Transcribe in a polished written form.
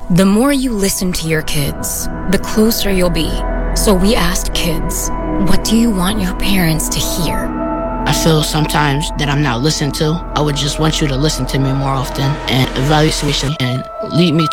The more you listen to your kids, the closer you'll be. So we asked kids, what do you want your parents to hear? I feel sometimes that I'm not listened to. I would just want you to listen to me more often and evaluate situation and lead me